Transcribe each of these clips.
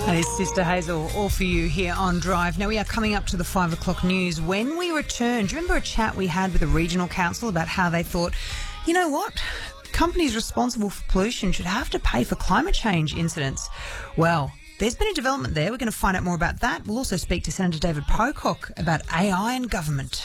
That is Sister Hazel, all for you here on Drive. Now we are coming up to the 5 o'clock news. When we return, do you remember a chat we had with the regional council about how they thought, you know what, companies responsible for pollution should have to pay for climate change incidents? Well, there's been a development there. We're going to find out more about that. We'll also speak to Senator David Pocock about AI and government.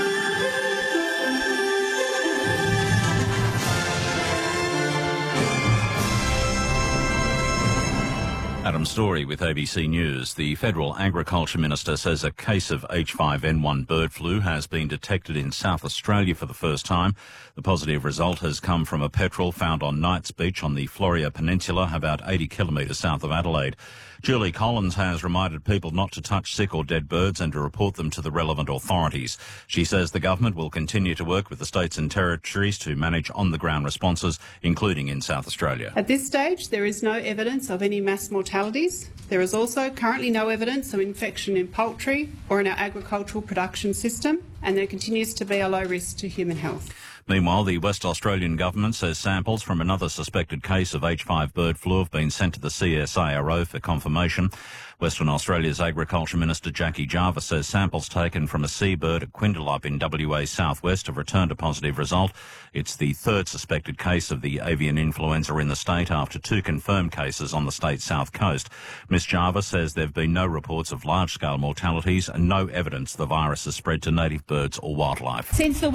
Adam Story with ABC News. The Federal Agriculture Minister says a case of H5N1 bird flu has been detected in South Australia for the first time. The positive result has come from a petrel found on Knights Beach on the Floria Peninsula, about 80 kilometres south of Adelaide. Julie Collins has reminded people not to touch sick or dead birds and to report them to the relevant authorities. She says the government will continue to work with the states and territories to manage on-the-ground responses, including in South Australia. At this stage, there is no evidence of any mass mortalities. There is also currently no evidence of infection in poultry or in our agricultural production system, and there continues to be a low risk to human health. Meanwhile, the West Australian government says samples from another suspected case of H5 bird flu have been sent to the CSIRO for confirmation. Western Australia's Agriculture Minister Jackie Jarvis says samples taken from a seabird at Quindalup in WA southwest have returned a positive result. It's the third suspected case of the avian influenza in the state after two confirmed cases on the state's south coast. Ms Jarvis says there have been no reports of large-scale mortalities and no evidence the virus has spread to native birds or wildlife. Since the